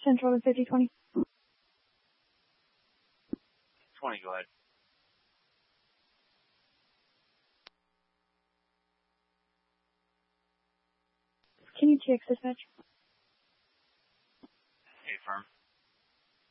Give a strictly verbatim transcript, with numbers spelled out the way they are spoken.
Central to fifty twenty. twenty, go ahead. Can you check dispatch?